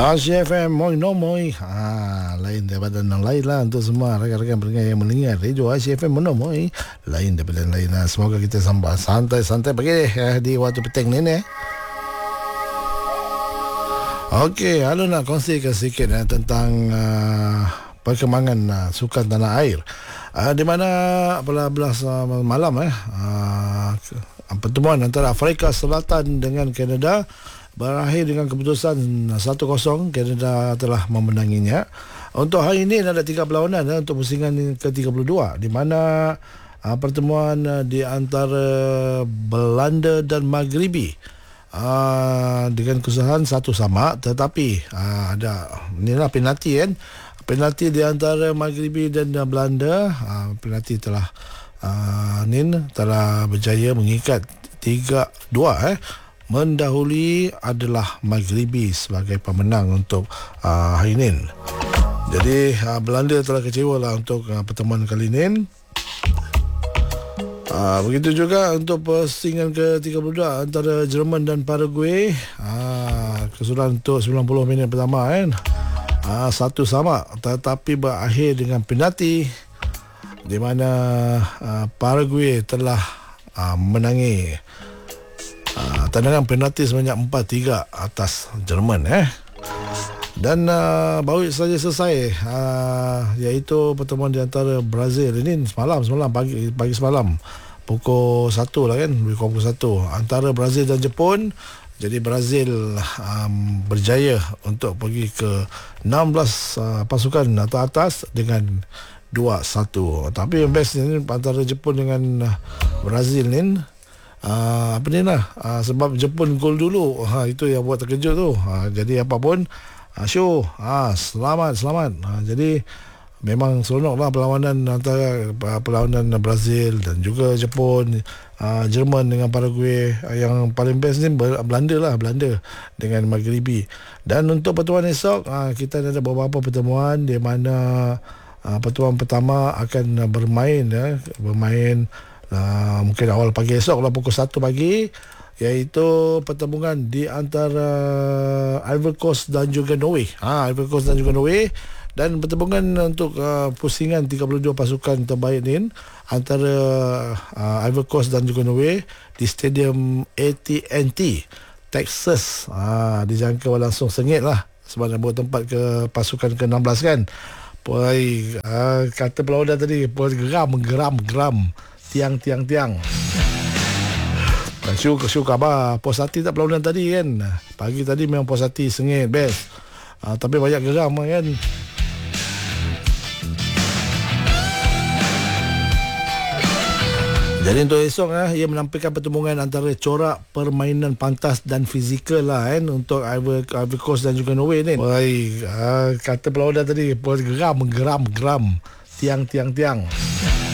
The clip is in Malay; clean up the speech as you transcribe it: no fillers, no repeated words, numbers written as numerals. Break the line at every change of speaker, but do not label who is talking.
Asia FM Moi No Moi. Lain daripada yang lain lah untuk semua rakan-rakan pendengar yang mendengar Radio Asia FM Moi No Moi. Lain daripada yang lain lah. Semoga kita sampai santai-santai pagi di waktu petang ni. Okey, Alu nak kongsikan sikit tentang perkembangan sukan tanah air. Di mana pada 11 malam pertemuan antara Afrika Selatan dengan Kanada berakhir dengan keputusan 1-0. Kanada telah memenanginya. Untuk hari ini ada 3 perlawanan untuk pusingan ke-32, di mana pertemuan di antara Belanda dan Maghribi dengan kesusahan 1-1, tetapi ada inilah penalti kan. Penalti di antara Maghribi dan Belanda, penalti telah telah berjaya mengikat 3-2 mendahului adalah Maghribi sebagai pemenang untuk hari ini. Jadi Belanda telah kecewa lah untuk pertemuan kali ini. Begitu juga untuk pusingan ke-32 antara Jerman dan Paraguay. Kesudahan untuk 90 minit pertama kan. 1-1 tetapi berakhir dengan penalti, di mana Paraguay telah menangi tendangan penalti sebanyak 4-3 atas Jerman dan baru saja selesai iaitu pertemuan di antara Brazil ini semalam pagi semalam pukul 1 lah kan, pukul 1 antara Brazil dan Jepun. Jadi Brazil berjaya untuk pergi ke 16 pasukan atau atas dengan 2-1. Tapi yang best ni antara Jepun dengan Brazil ni sebab Jepun gol dulu, itu yang buat terkejut tu. Jadi apapun show, selamat. Jadi memang seronoklah perlawanan antara perlawanan Brazil dan juga Jepun, Jerman dengan Paraguay. Yang paling best ni Belanda dengan Maghribi. Dan untuk pertemuan esok, kita ada beberapa pertemuan di mana pertemuan pertama akan bermain mungkin awal pagi esok lah, pukul 1 pagi, iaitu pertemuan di antara Ivory Coast dan juga Norway. Dan pertemuan untuk pusingan 32 pasukan terbaik ni antara Ivory Coast dan juga Norway di Stadium AT&T Texas. Dijangka langsung sengit lah sebab nak buat tempat ke pasukan ke-16 kan. Kata pelawak tadi, geram tiang. Syuk khabar puas hati tak perlawanan tadi kan. Pagi tadi memang puas hati, sengit, best. Tapi banyak geram kan. Jadi untuk esok ia menampilkan pertemuan antara corak permainan pantas dan fizikal lah kan untuk Ivory Coast dan juga Norway ni. Kata pelawak tadi, geram tiang.